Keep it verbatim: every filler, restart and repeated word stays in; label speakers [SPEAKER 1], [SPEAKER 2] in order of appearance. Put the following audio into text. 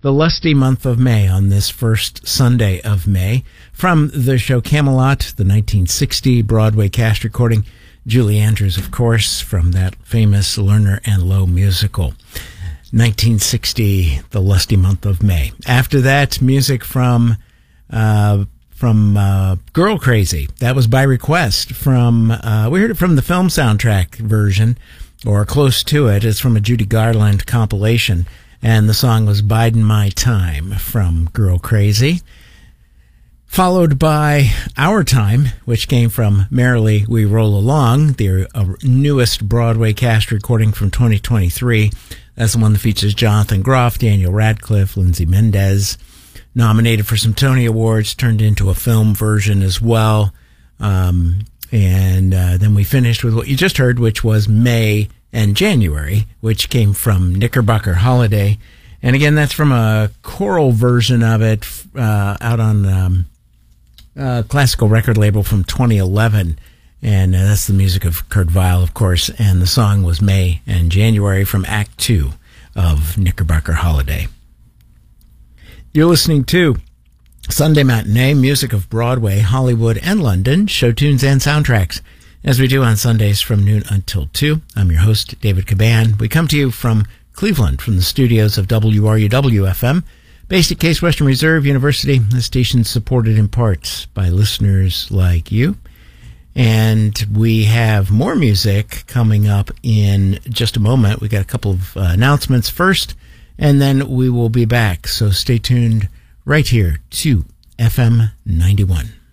[SPEAKER 1] the lusty month of May on this first Sunday of May. From the show Camelot, the nineteen sixty Broadway cast recording, Julie Andrews, of course, from that famous Lerner and Loewe musical. nineteen sixty, the lusty month of May. After that, music from uh, from uh, Girl Crazy. That was by request. From uh, we heard it from the film soundtrack version, or close to it. It's from a Judy Garland compilation, and the song was Bidin' My Time from Girl Crazy. Followed by Our Time, which came from Merrily We Roll Along, their uh, newest Broadway cast recording from twenty twenty-three. That's the one that features Jonathan Groff, Daniel Radcliffe, Lindsay Mendez. Nominated for some Tony Awards, turned into a film version as well. Um, and uh, then we finished with what you just heard, which was May and January, which came from Knickerbocker Holiday. And again, that's from a choral version of it uh, out on um, a classical record label from twenty eleven. And uh, that's the music of Kurt Weill, of course. And the song was May and January from Act Two of Knickerbocker Holiday. You're listening to Sunday Matinee, music of Broadway, Hollywood, and London, show tunes and soundtracks, as we do on Sundays from noon until two. I'm your host, David Caban. We come to you from Cleveland, from the studios of W R U W F M, based at Case Western Reserve University. The station's supported in part by listeners like you. And we have more music coming up in just a moment. We got a couple of uh, announcements first, and then we will be back. So stay tuned right here to F M ninety-one.